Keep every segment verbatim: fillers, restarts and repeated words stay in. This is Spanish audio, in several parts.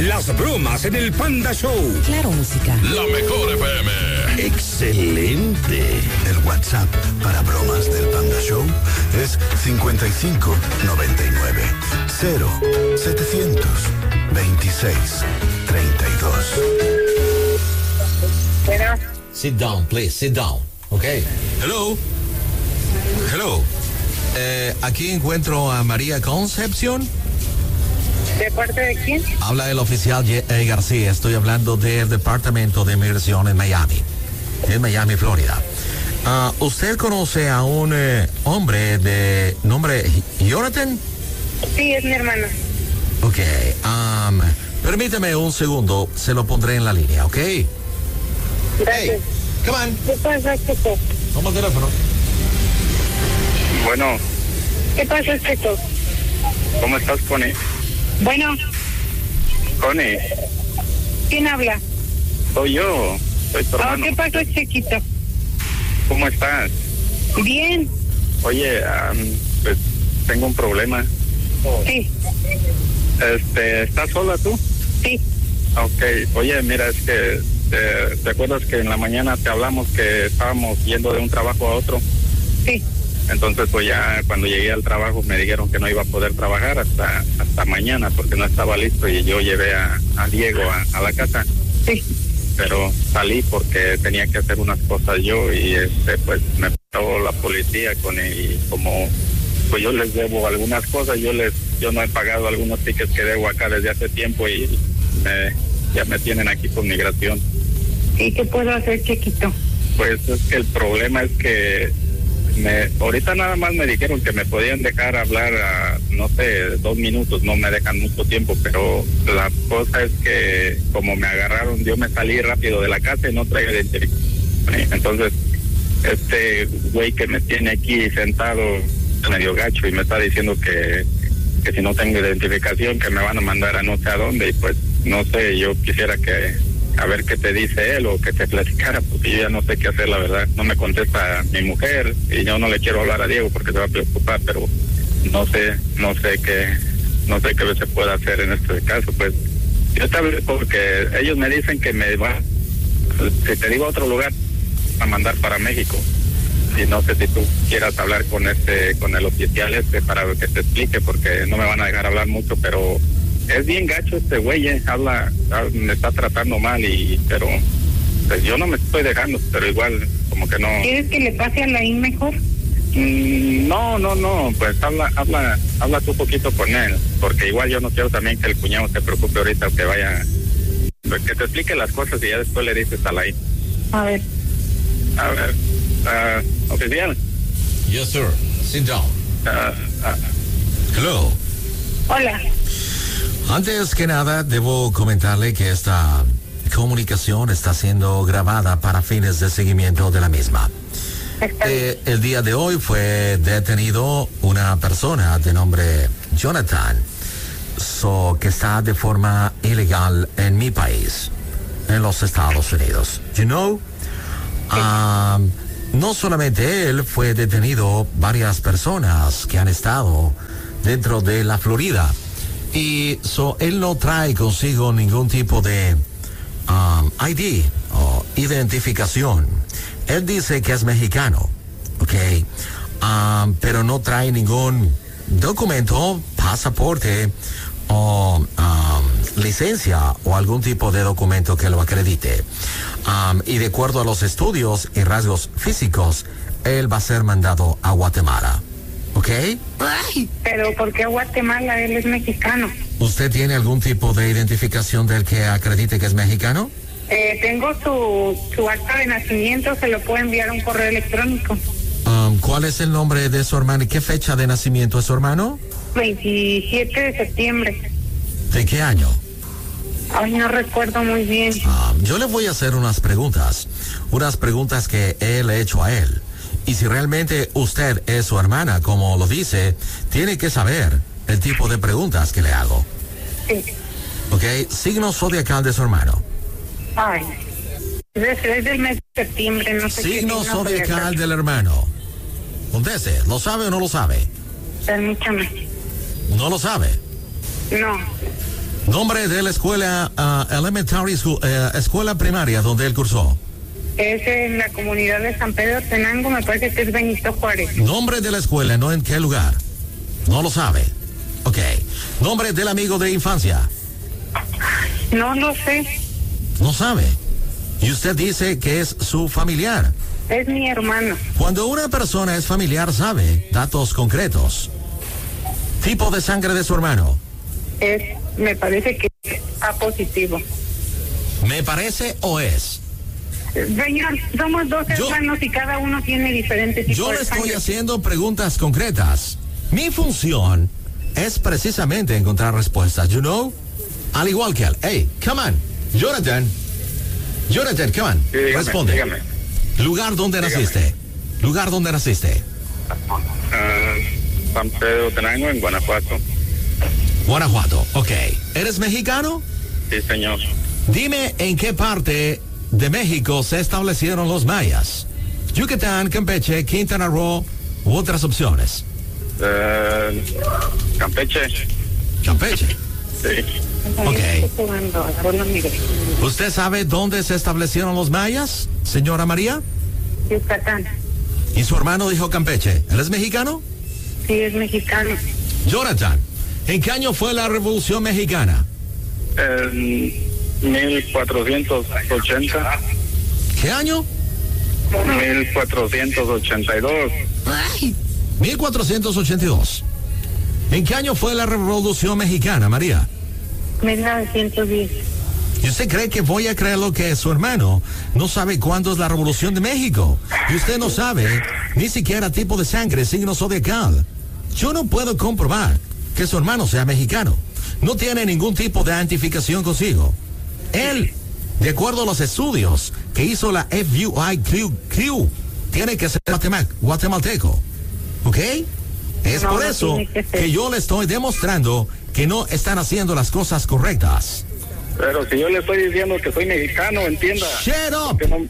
Las bromas en el Panda Show. Claro, música. La mejor F M. Excelente. El WhatsApp para bromas del Panda Show es cincuenta y cinco noventa y nueve cero setecientos veintiséis treinta y dos. Bueno. Sit down, please, sit down. Okay. Hello. Hello. Eh, aquí encuentro a María Concepción. ¿De parte de quién? Habla el oficial Ye- eh, García. Estoy hablando del Departamento de Migración en Miami, en Miami, Florida. Uh, ¿Usted conoce a un eh, hombre de nombre Jonathan? Sí, es mi hermano. Ok. Um, permítame un segundo. Se lo pondré en la línea, ¿ok? Gracias. Hey, come on. ¿Qué pasa, Checo? Toma el teléfono. Bueno, ¿Qué pasa, Checo? ¿cómo estás, Connie? Bueno, Connie, ¿quién habla? soy yo, soy tu Oh, hermano. ¿qué pasó, Chequito? ¿Cómo estás? Bien. Oye, um, pues tengo un problema. Sí, Este, ¿estás sola tú? sí. Ok, oye, mira, es que te, ¿te acuerdas que en la mañana te hablamos que estábamos yendo de un trabajo a otro? Sí. Entonces, pues ya cuando llegué al trabajo me dijeron que no iba a poder trabajar hasta hasta mañana porque no estaba listo y yo llevé a, a Diego a, a la casa. Sí. Pero salí porque tenía que hacer unas cosas yo y este pues me paró la policía con él y como pues yo les debo algunas cosas, yo les yo no he pagado algunos tickets que debo acá desde hace tiempo y me, ya me tienen aquí por migración. ¿Y qué puedo hacer, Chequito? Pues es que el problema es que me, ahorita nada más me dijeron que me podían dejar hablar a, no sé, dos minutos, no me dejan mucho tiempo, pero la cosa es que como me agarraron, yo me salí rápido de la casa y no traigo identificación. Entonces, este güey que me tiene aquí sentado medio gacho y me está diciendo que, que si no tengo identificación que me van a mandar a no sé a dónde y pues no sé, yo quisiera que a ver qué te dice él o que te platicara, porque yo ya no sé qué hacer, la verdad. No me contesta mi mujer y yo no le quiero hablar a Diego porque se va a preocupar, pero no sé, no sé qué, no sé qué se puede hacer en este caso. Pues yo estaba porque ellos me dicen que me van, si te digo a otro lugar, a mandar para México. Y no sé si tú quieras hablar con este, con el oficial este para que te explique, porque no me van a dejar hablar mucho, pero es bien gacho este güey, eh, habla, me está tratando mal y, pero, pues yo no me estoy dejando, pero igual, como que no. ¿Quieres que le pase a Laín mejor? Mm, no, no, no, pues habla, habla, habla tú un poquito con él, porque igual yo no quiero también que el cuñado se preocupe ahorita o que vaya, pues que te explique las cosas y ya después le dices a Laín. A ver. A ver, uh, oficial. Yes, sir. Sit down. Uh, uh, Hello. Hola. Antes que nada, debo comentarle que esta comunicación está siendo grabada para fines de seguimiento de la misma. Eh, el día de hoy fue detenido una persona de nombre Jonathan, so, que está de forma ilegal en mi país, en los Estados Unidos. You know? Um, no solamente él, fue detenido varias personas que han estado dentro de la Florida. Y so, él no trae consigo ningún tipo de um, I D o identificación. Él dice que es mexicano, ¿ok? Um, pero no trae ningún documento, pasaporte o um, licencia o algún tipo de documento que lo acredite. Um, y de acuerdo a los estudios y rasgos físicos, él va a ser mandado a Guatemala. ¿Ok? Ay. Pero ¿por qué Guatemala? Él es mexicano. ¿Usted tiene algún tipo de identificación del que acredite que es mexicano? Eh, tengo su, su acta de nacimiento, se lo puedo enviar a un correo electrónico. Um, ¿Cuál es el nombre de su hermano y qué fecha de nacimiento es su hermano? veintisiete de septiembre. ¿De qué año? Ay, no recuerdo muy bien. Um, yo le voy a hacer unas preguntas, unas preguntas que él ha hecho a él. Y si realmente usted es su hermana, como lo dice, tiene que saber el tipo de preguntas que le hago. Sí. ¿Ok? Signo zodiacal de su hermano. Ay, es, es del mes de septiembre, no sé qué Signo signo zodiacal zodiacal. del hermano. Conteste, ¿lo sabe o no lo sabe? Permítame. No lo sabe. No. Nombre de la escuela uh, elementary school, uh, escuela primaria donde él cursó. Es en la comunidad de San Pedro Tenango, me parece que es Benito Juárez. Nombre de la escuela, no en qué lugar. No lo sabe. Ok. Nombre del amigo de infancia. No lo sé. No sabe. Y usted dice que es su familiar. Es mi hermano. Cuando una persona es familiar, sabe datos concretos. Tipo de sangre de su hermano. Es, me parece que es A positivo. ¿Me parece o es? Señor, somos dos Yo- hermanos y cada uno tiene diferentes tipos Yo de le estoy sangre. haciendo preguntas concretas. Mi función es precisamente encontrar respuestas, you know? Al igual que él. Hey, come on. Jonathan. Jonathan, come on. Sí, dígame, Responde. dígame. Lugar donde Dígame. naciste. Lugar donde naciste. Ah, San Pedro Tenango, en Guanajuato. Guanajuato. Ok. ¿Eres mexicano? Sí, señor. Dime en qué parte de México se establecieron los mayas. Yucatán, Campeche, Quintana Roo u otras opciones. Eh, Campeche. Campeche. Sí. Ok. ¿Usted sabe dónde se establecieron los mayas, señora María? Yucatán. Y su hermano dijo Campeche. ¿Él es mexicano? Sí, es mexicano. Jonathan, ¿en qué año fue la Revolución Mexicana? En mil cuatrocientos ochenta. ¿Qué año? mil cuatrocientos ochenta y dos. mil cuatrocientos ochenta y dos. ¿En qué año fue la Revolución Mexicana, María? mil novecientos diez. ¿Y usted cree que voy a creer lo que su hermano no sabe cuándo es la Revolución de México? Y usted no sabe ni siquiera tipo de sangre, signo zodiacal. Yo no puedo comprobar que su hermano sea mexicano. No tiene ningún tipo de identificación consigo. Él, de acuerdo a los estudios que hizo la F U I Q, tiene que ser guatema- guatemalteco. ¿Ok? Es No, por no eso tiene que ser. que yo le estoy demostrando que no están haciendo las cosas correctas. Pero si yo le estoy diciendo que soy mexicano, entienda. Shut up. Que no-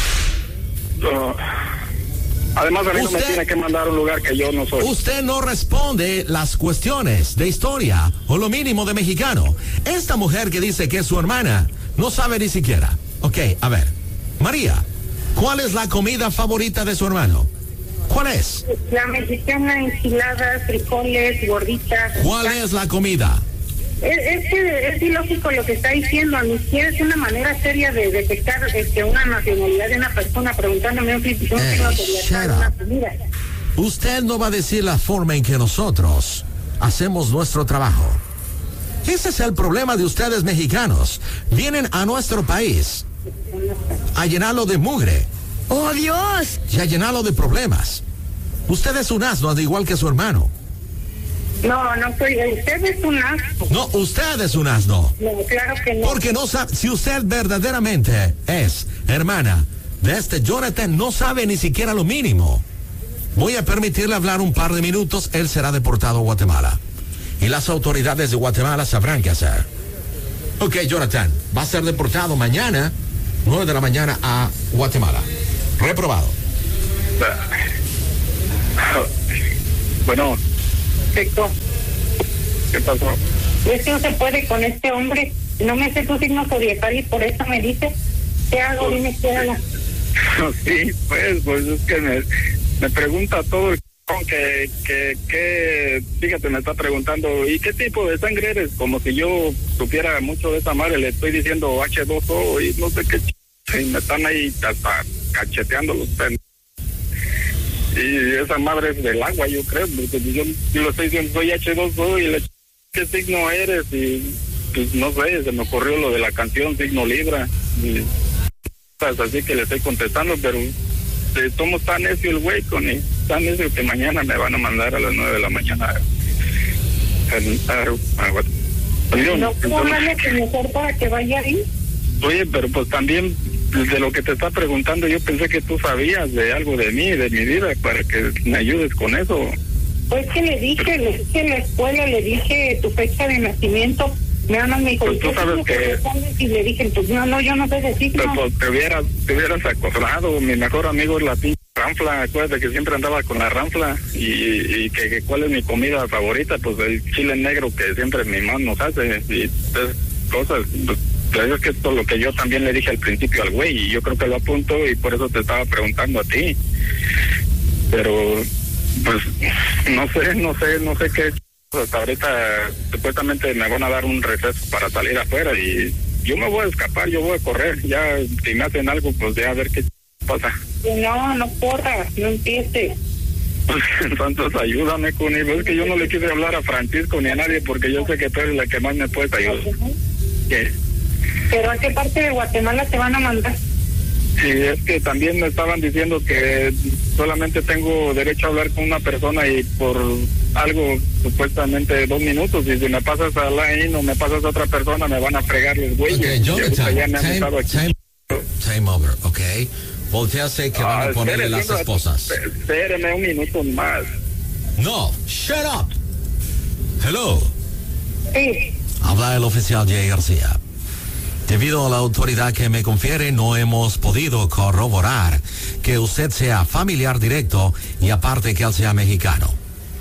no. Además, a mí no me Usted- tiene que mandar a un lugar que yo no soy. Usted no responde las cuestiones de historia o lo mínimo de mexicano. Esta mujer que dice que es su hermana no sabe ni siquiera. Ok, a ver. María, ¿cuál es la comida favorita de su hermano? ¿Cuál es? La mexicana, enchiladas, frijoles, gorditas. ¿Cuál es la comida? Es, es que es ilógico lo que está diciendo, ni siquiera es una manera seria de detectar este, una nacionalidad de una persona preguntándome un signo Hey, zodiacal, shut una up. comida. Usted no va a decir la forma en que nosotros hacemos nuestro trabajo. Ese es el problema de ustedes mexicanos. Vienen a nuestro país a llenarlo de mugre. ¡Oh, Dios! Y a llenarlo de problemas. Usted es un asno, al igual que su hermano. No, no soy, usted es un asco. No, usted es un asno. No, claro que no. Porque no sabe, si usted verdaderamente es hermana de este Jonathan, no sabe ni siquiera lo mínimo. Voy a permitirle hablar un par de minutos, él será deportado a Guatemala. Y las autoridades de Guatemala sabrán qué hacer. Ok, Jonathan, va a ser deportado mañana, nueve de la mañana, a Guatemala. Reprobado. Bueno, Perfecto. ¿qué pasó? Es que no se puede con este hombre. No me sé tu signo zodiacal y por eso me dice, ¿qué hago? Dime qué hago. Sí, pues, pues es que me, me pregunta todo el c- que, que, que, fíjate, me está preguntando, ¿y qué tipo de sangre eres? Como si yo supiera mucho de esa madre, le estoy diciendo H dos O y no sé qué ch... y me están ahí hasta cacheteando los pen. Y esa madre es del agua, yo creo, porque yo, yo le estoy diciendo, soy H dos O y le ch... ¿qué signo eres? Y pues no sé, se me ocurrió lo de la canción, signo Libra, y así que le estoy contestando, pero eh, somos tan necio el güey con él, tan necio que mañana me van a mandar a las nueve de la mañana a, a, a, a, León. No puedo hablarle que mejor para que vaya ahí. Oye, pero pues también de lo que te está preguntando, yo pensé que tú sabías de algo de mí, de mi vida, para que me ayudes con eso. Pues que le dije, le dije en la escuela, le dije tu fecha de nacimiento. Mi mamá me dijo, Pues tú ¿qué sabes signo que- corresponde? Y le dije, pues no, no, yo no sé de Pero signo. pues te hubieras, te hubieras acordado, mi mejor amigo es la pinche ranfla, acuérdate que siempre andaba con la ranfla y, y que, que cuál es mi comida favorita, pues el chile negro que siempre mi mamá nos hace y esas cosas, pues, pues es que esto es lo que yo también le dije al principio al güey y yo creo que lo apunto y por eso te estaba preguntando a ti, pero pues no sé, no sé, no sé qué, hasta ahorita supuestamente me van a dar un receso para salir afuera y yo me voy a escapar, yo voy a correr, ya si me hacen algo pues ya a ver qué pasa. No, no corras, no empieces. Entonces ayúdame, Cuni, es que yo no le quise hablar a Francisco ni a nadie porque yo sé que tú eres la que más me puedes ayudar. ¿Qué? ¿Pero a qué parte de Guatemala te van a mandar? Sí, es que también me estaban diciendo que solamente tengo derecho a hablar con una persona y por algo supuestamente dos minutos y si me pasas a Lain o me pasas a otra persona me van a fregar los güeyes. Okay, Jonathan, ya me han time, aquí. time, time over, ok. Voltease que van Ah, a ponerle espere, las esposas. Espéreme un minuto más. No, shut up. Hello. Sí. Habla el oficial Jay García. Debido a la autoridad que me confiere, no hemos podido corroborar que usted sea familiar directo y aparte que él sea mexicano.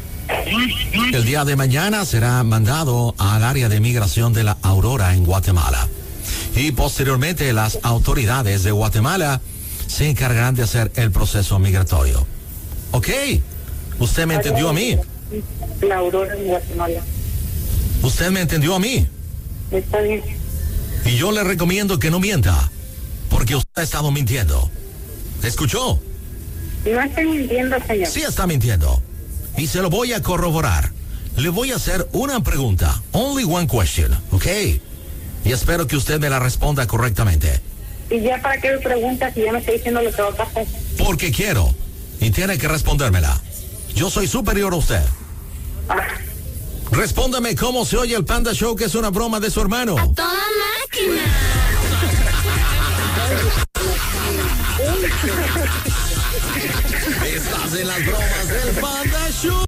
El día de mañana será mandado al área de migración de la Aurora en Guatemala. Y posteriormente las autoridades de Guatemala se encargarán de hacer el proceso migratorio. ¿Ok? ¿Usted me entendió a mí? La Aurora en Guatemala. ¿Usted me entendió a mí? Está bien. Y yo le recomiendo que no mienta, porque usted ha estado mintiendo. ¿Escuchó? No estoy mintiendo, señor. Sí está mintiendo. Y se lo voy a corroborar. Le voy a hacer una pregunta. Only one question, ¿ok? Y espero que usted me la responda correctamente. ¿Y ya para qué me preguntas si ya me está diciendo lo que va a pasar? Porque quiero. Y tiene que respondérmela. Yo soy superior a usted. Ah. Respóndame cómo se oye el Panda Show, que es una broma de su hermano. ¡A toda máquina! Estás en las bromas del Panda Show.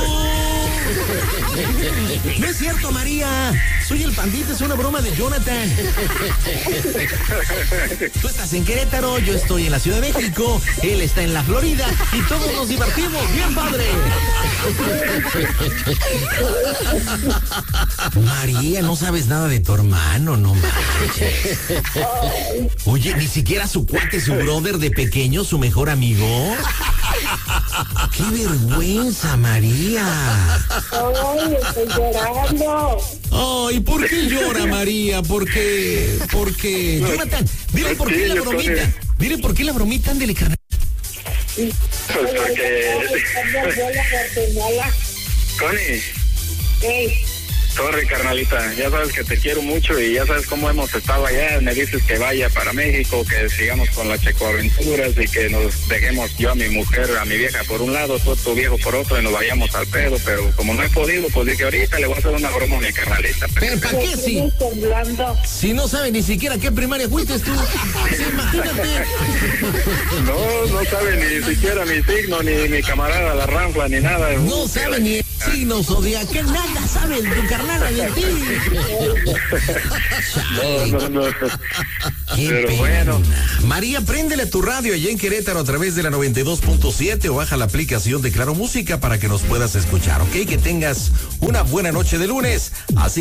No es cierto, María. Soy el pandita, es una broma de Jonathan. Tú estás en Querétaro, yo estoy en la Ciudad de México, él está en la Florida y todos nos divertimos. ¡Bien, padre! María, no sabes nada de tu hermano, no manches. Oye, ni siquiera su cuate, su brother de pequeño, su mejor amigo. ¡Qué vergüenza, María! ¡Ay, estoy llorando! Ay, ¿por qué llora, María? ¿Por qué? ¿Por qué? Jonathan, dile por qué la bromita. Dile por qué la bromita, ándele, carnal. Pues porque... Connie. Hey. Sorry, carnalita, ya sabes que te quiero mucho y ya sabes cómo hemos estado allá. Me dices que vaya para México, que sigamos con las checoaventuras y que nos dejemos yo a mi mujer, a mi vieja por un lado, tú tu viejo por otro y nos vayamos al pedo. Pero como no he podido, pues dije ahorita le voy a hacer una broma a mi carnalita. ¿Pero para qué si? Si no sabe ni siquiera qué primaria fuiste tú. Sí, imagínate. No, no sabe ni siquiera mi signo, ni mi camarada la ranfla, ni nada. No sabe ni el signo zodiacal, nada sabe de tu carnal de ti. No, no, no. Qué Pero pena. bueno. María, préndele tu radio allá en Querétaro a través de la noventa y dos punto siete o baja la aplicación de Claro Música para que nos puedas escuchar, ¿ok? Que tengas una buena noche de lunes. Así